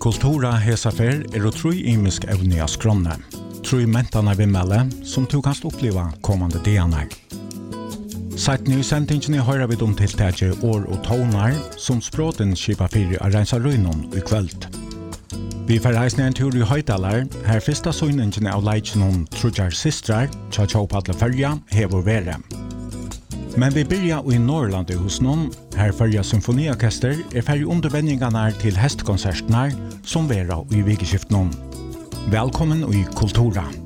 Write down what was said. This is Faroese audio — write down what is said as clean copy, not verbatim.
Kultura hesafer er og troi imisk evne av skronne. Troi mentana vimmele som du kan oppleva kommande dianar. Seitni i sendingen høyrer vi tiltaket år og tonar som språten skipa fyrir a rensa røynon i kvöld. Vi får reisne en tur i Høydalar, her fyrsta søgningen av leikjennom Trudjar Sistrar, tja tjåpadle fyrja, hever vere. Men vi byrja i Norrlandet hos noen, her fyrja symfoniorkester ferdig undervenningarna til hestkonsertene som vera i Vigeskift noen. Velkommen i Kultura!